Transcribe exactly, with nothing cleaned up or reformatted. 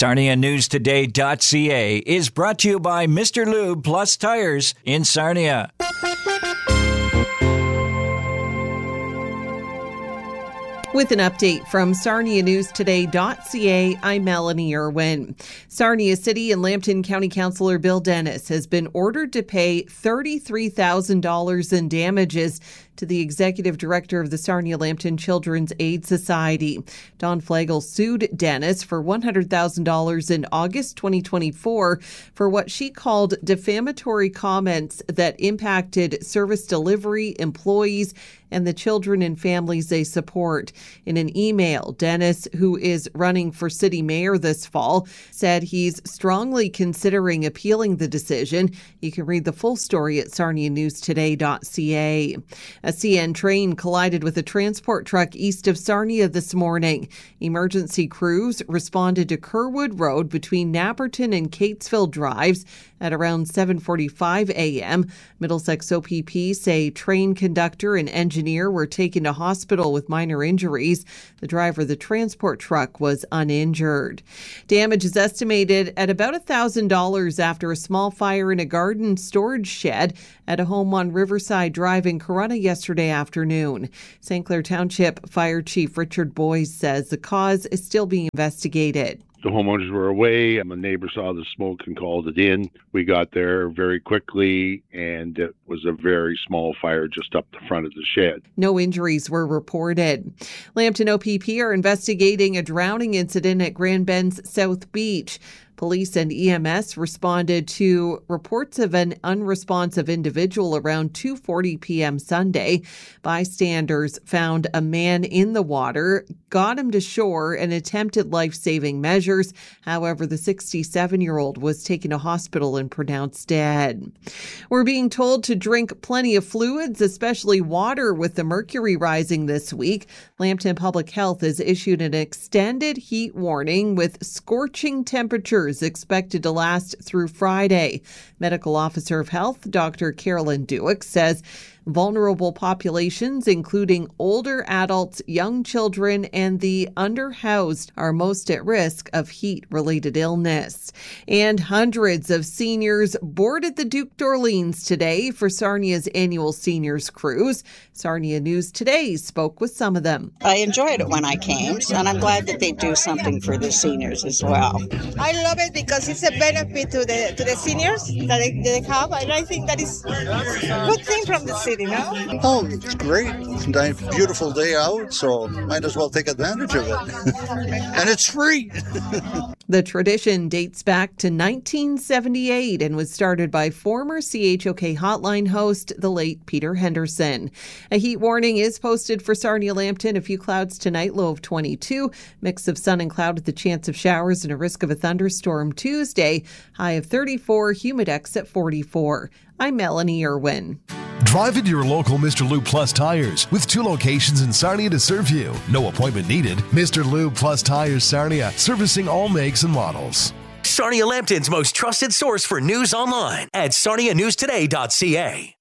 Sarnia News Today dot C A is brought to you by Mister Lube Plus Tires in Sarnia. With an update from Sarnia News Today dot C A, I'm Melanie Irwin. Sarnia City and Lambton County Councillor Bill Dennis has been ordered to pay thirty-three thousand dollars in damages to the executive director of the Sarnia Lambton Children's Aid Society. Don Flagel sued Dennis for one hundred thousand dollars in August twenty twenty-four for what she called defamatory comments that impacted service delivery, employees, and the children and families they support. In an email, Dennis, who is running for city mayor this fall, said he's strongly considering appealing the decision. You can read the full story at Sarnia News Today dot C A. A C N train collided with a transport truck east of Sarnia this morning. Emergency crews responded to Kerwood Road between Napperton and Catesville Drives at around seven forty-five a.m. Middlesex O P P say train conductor and engineer were taken to hospital with minor injuries. The driver of the transport truck was uninjured. Damage is estimated at about one thousand dollars after a small fire in a garden storage shed at a home on Riverside Drive in Corunna yesterday afternoon. Saint Clair Township Fire Chief Richard Boyes says the cause is still being investigated. The homeowners were away, and the neighbor saw the smoke and called it in. We got there very quickly, and it was a very small fire just up the front of the shed. No injuries were reported. Lambton O P P are investigating a drowning incident at Grand Bend's South Beach. Police and E M S responded to reports of an unresponsive individual around two forty p.m. Sunday. Bystanders found a man in the water, got him to shore, and attempted life-saving measures. However, the sixty-seven-year-old was taken to hospital and pronounced dead. We're being told to drink plenty of fluids, especially water, with the mercury rising this week. Lambton Public Health has issued an extended heat warning with scorching temperatures expected to last through Friday. Medical Officer of Health, Doctor Carolyn Dewick, says vulnerable populations, including older adults, young children, and the underhoused, are most at risk of heat-related illness. And hundreds of seniors boarded the Duke d'Orleans today for Sarnia's annual seniors cruise. Sarnia News Today spoke with some of them. I enjoyed it when I came, and I'm glad that they do something for the seniors as well. I love it because it's a benefit to the to the seniors that they, they have, and I think that is a good thing from the city. No? Oh, it's great. It's a nice, beautiful day out, so might as well take advantage of it. And it's free. The tradition dates back to nineteen seventy-eight and was started by former C H O K hotline host, the late Peter Henderson. A heat warning is posted for Sarnia Lambton. A few clouds tonight, low of twenty-two. Mix of sun and cloud with the chance of showers and a risk of a thunderstorm Tuesday. High of thirty-four, humidex at forty-four. I'm Melanie Irwin. Drive into your local Mister Lube Plus Tires with two locations in Sarnia to serve you. No appointment needed. Mister Lube Plus Tires Sarnia, servicing all makes and models. Sarnia Lambton's most trusted source for news online at Sarnia News Today dot C A.